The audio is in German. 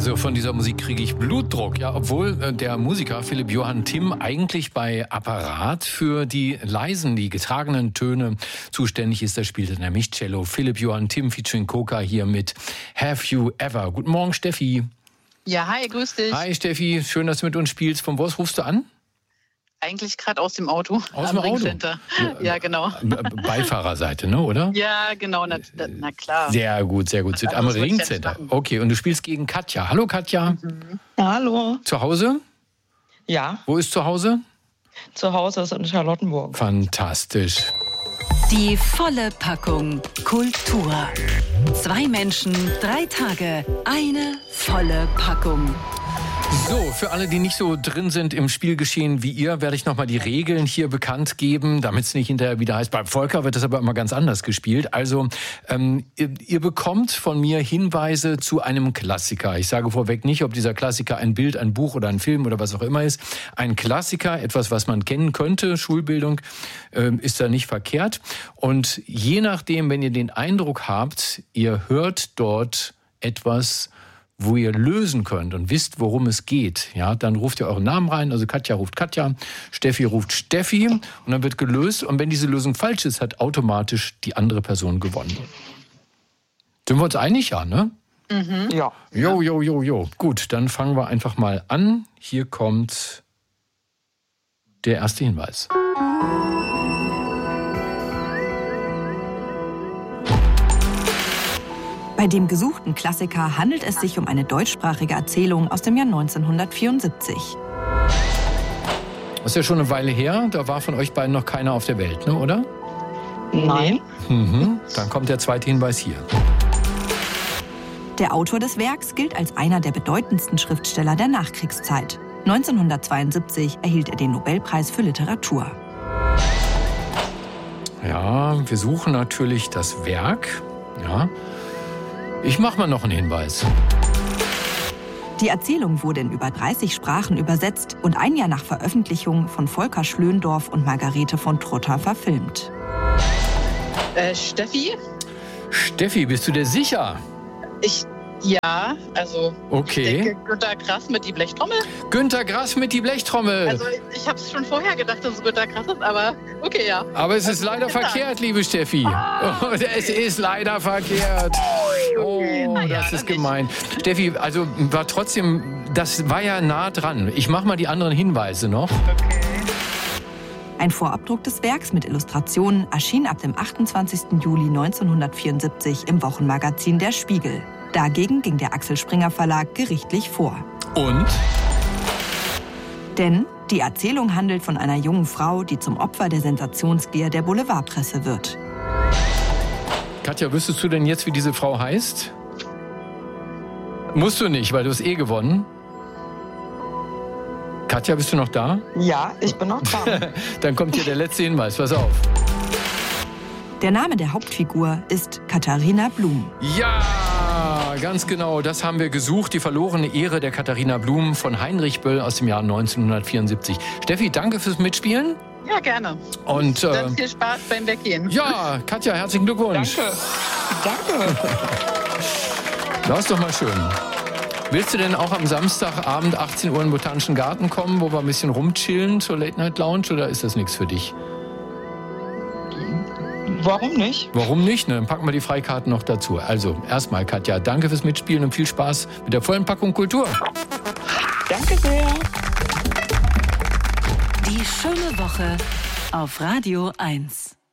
Also von dieser Musik kriege ich Blutdruck. Ja, obwohl der Musiker Philipp Johann Timm eigentlich bei Apparat für die leisen, die getragenen Töne zuständig ist. Da spielte nämlich Cello. Philipp Johann Timm featuring Coca hier mit Have You Ever. Guten Morgen, Steffi. Ja, hi, grüß dich. Hi, Steffi. Schön, dass du mit uns spielst. Von wo rufst du an? Eigentlich gerade aus dem Auto. Aus dem Auto? Ja, genau. Beifahrerseite, ne, oder? Ja, genau, na klar. Sehr gut, sehr gut. Am Ringcenter. Okay, und du spielst gegen Katja. Hallo, Katja. Mhm. Hallo. Zu Hause? Ja. Wo ist zu Hause? Zu Hause ist in Charlottenburg. Fantastisch. Die volle Packung Kultur. 2 Menschen, 3 Tage, eine volle Packung. So, für alle, die nicht so drin sind im Spielgeschehen wie ihr, werde ich nochmal die Regeln hier bekannt geben, damit es nicht hinterher wieder heißt, beim Volker wird das aber immer ganz anders gespielt. Also, ihr bekommt von mir Hinweise zu einem Klassiker. Ich sage vorweg nicht, ob dieser Klassiker ein Bild, ein Buch oder ein Film oder was auch immer ist. Ein Klassiker, etwas, was man kennen könnte, Schulbildung, ist da nicht verkehrt. Und je nachdem, wenn ihr den Eindruck habt, ihr hört dort etwas, wo ihr lösen könnt und wisst, worum es geht, ja, dann ruft ihr euren Namen rein. Also Katja ruft Katja, Steffi ruft Steffi und dann wird gelöst. Und wenn diese Lösung falsch ist, hat automatisch die andere Person gewonnen. Sind wir uns einig, ja, ne? Mhm. Ja. Jo. Gut, dann fangen wir einfach mal an. Hier kommt der erste Hinweis. Bei dem gesuchten Klassiker handelt es sich um eine deutschsprachige Erzählung aus dem Jahr 1974. Das ist ja schon eine Weile her. Da war von euch beiden noch keiner auf der Welt, ne, oder? Nein. Dann kommt der zweite Hinweis hier. Der Autor des Werks gilt als einer der bedeutendsten Schriftsteller der Nachkriegszeit. 1972 erhielt er den Nobelpreis für Literatur. Ja, wir suchen natürlich das Werk. Ja. Ich mache mal noch einen Hinweis. Die Erzählung wurde in über 30 Sprachen übersetzt und ein Jahr nach Veröffentlichung von Volker Schlöndorff und Margarete von Trotter verfilmt. Steffi? Steffi, bist du dir sicher? Ja, also Okay. ich denke Günter Grass mit die Blechtrommel. Günter Grass mit die Blechtrommel. Also ich habe es schon vorher gedacht, dass es Günter Grass ist, aber okay, ja. Aber es ist leider verkehrt, liebe Steffi. Oh, es ist leider verkehrt. Oh, das ist gemein. Steffi, also war trotzdem, das war ja nah dran. Ich mache mal die anderen Hinweise noch. Ein Vorabdruck des Werks mit Illustrationen erschien ab dem 28. Juli 1974 im Wochenmagazin Der Spiegel. Dagegen ging der Axel Springer Verlag gerichtlich vor. Und? Denn die Erzählung handelt von einer jungen Frau, die zum Opfer der Sensationsgier der Boulevardpresse wird. Katja, wüsstest du denn jetzt, wie diese Frau heißt? Musst du nicht, weil du hast gewonnen. Katja, bist du noch da? Ja, ich bin noch da. Dann kommt hier der letzte Hinweis. Pass auf. Der Name der Hauptfigur ist Katharina Blum. Ja, ganz genau. Das haben wir gesucht. Die verlorene Ehre der Katharina Blum von Heinrich Böll aus dem Jahr 1974. Steffi, danke fürs Mitspielen. Ja, gerne. Und Dann viel Spaß beim Weggehen. ja, Katja, herzlichen Glückwunsch. Danke. Das ist doch mal schön. Willst du denn auch am Samstagabend 18 Uhr in den Botanischen Garten kommen, wo wir ein bisschen rumchillen zur Late Night Lounge, oder ist das nichts für dich? Warum nicht? Warum nicht? Dann packen wir die Freikarten noch dazu. Also, erstmal, Katja, danke fürs Mitspielen und viel Spaß mit der vollen Packung Kultur. Danke sehr. Die schöne Woche auf Radio 1.